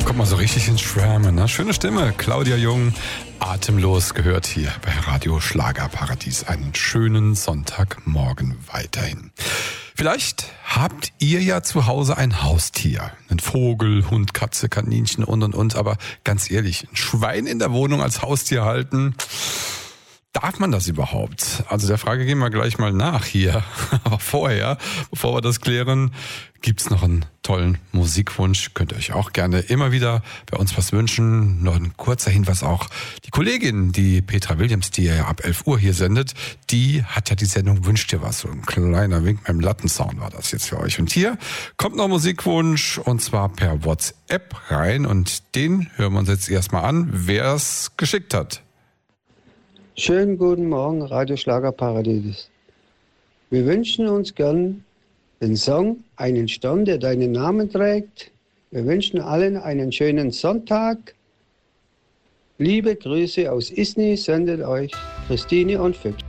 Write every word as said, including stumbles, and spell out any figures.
Kommt mal so richtig ins Schwärmen, ne? Schöne Stimme, Claudia Jung, atemlos gehört hier bei Radio Schlagerparadies. Einen schönen Sonntagmorgen weiterhin. Vielleicht habt ihr ja zu Hause ein Haustier. Einen Vogel, Hund, Katze, Kaninchen und und und. Aber ganz ehrlich, ein Schwein in der Wohnung als Haustier halten, darf man das überhaupt? Also der Frage gehen wir gleich mal nach hier. Aber vorher, bevor wir das klären, gibt's noch einen tollen Musikwunsch. Könnt ihr euch auch gerne immer wieder bei uns was wünschen. Noch ein kurzer Hinweis auch. Die Kollegin, die Petra Williams, die ja ab elf Uhr hier sendet, die hat ja die Sendung Wünscht dir was. So ein kleiner Wink mit dem Lattensound war das jetzt für euch. Und hier kommt noch ein Musikwunsch und zwar per WhatsApp rein. Und den hören wir uns jetzt erstmal an, wer es geschickt hat. Schönen guten Morgen, Radio Schlagerparadies. Wir wünschen uns gern den Song Einen Stern, der deinen Namen trägt. Wir wünschen allen einen schönen Sonntag. Liebe Grüße aus Isny sendet euch Christine und Füchs.